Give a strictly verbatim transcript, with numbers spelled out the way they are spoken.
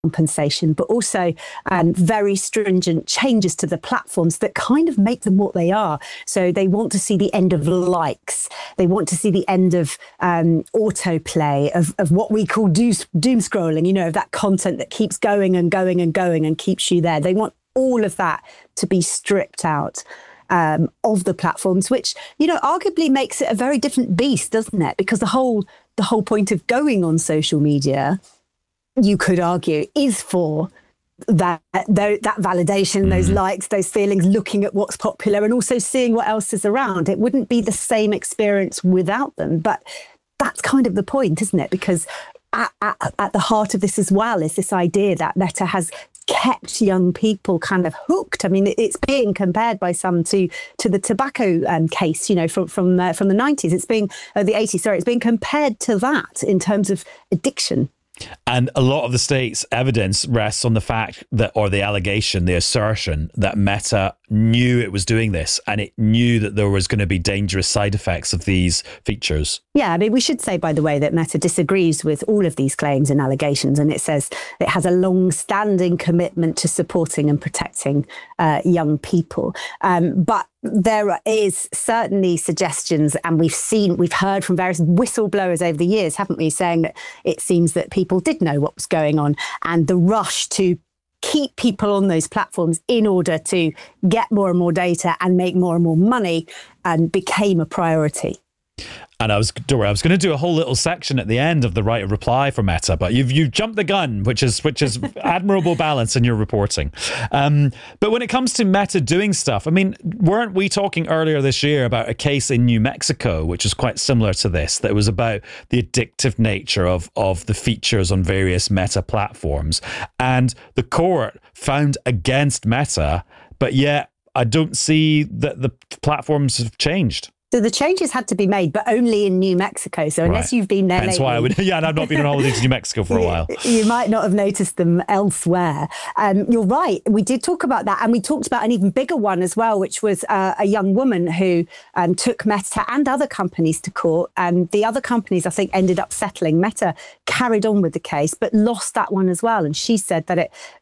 compensation, but also um, very stringent changes to the platforms that kind of make them what they are. So they want to see the end of likes. They want to see the end of um, autoplay, of, of what we call doom, doom scrolling, you know, of that content that keeps going and going and going and keeps you there. They want all of that to be stripped out um, of the platforms, which, you know, arguably makes it a very different beast, doesn't it? Because the whole the whole point of going on social media, you could argue, is for that that validation, those likes, those feelings, looking at what's popular and also seeing what else is around. It wouldn't be the same experience without them. But that's kind of the point, isn't it? Because at, at, at the heart of this as well is this idea that Meta has kept young people kind of hooked. I mean, it's being compared by some to to the tobacco um, case, you know, from from uh, from the nineties. It's being uh, the eighties. Sorry, it's being compared to that in terms of addiction. And a lot of the state's evidence rests on the fact that, or the allegation, the assertion that Meta knew it was doing this and it knew that there was going to be dangerous side effects of these features. Yeah, I mean, we should say, by the way, that Meta disagrees with all of these claims and allegations, and it says it has a long-standing commitment to supporting and protecting uh, young people. Um, but there is certainly suggestions, and we've seen, we've heard from various whistleblowers over the years, haven't we, saying that it seems that people did know what was going on, and the rush to keep people on those platforms in order to get more and more data and make more and more money and became a priority. And I was, Dora, I was going to do a whole little section at the end of the right of reply for Meta, but you've you've jumped the gun, which is which is admirable balance in your reporting. Um, but when it comes to Meta doing stuff, I mean, weren't we talking earlier this year about a case in New Mexico, which is quite similar to this, that was about the addictive nature of of the features on various Meta platforms, and the court found against Meta, but yet I don't see that the platforms have changed. So the changes had to be made, but only in New Mexico. So unless right. you've been there Hence lately, why I would, yeah, and I've not been on holiday to New Mexico for a while. You, you might not have noticed them elsewhere. Um, you're right. We did talk about that. And we talked about an even bigger one as well, which was uh, a young woman who um, took Meta and other companies to court. And the other companies, I think, ended up settling. Meta carried on with the case, but lost that one as well. And she said that it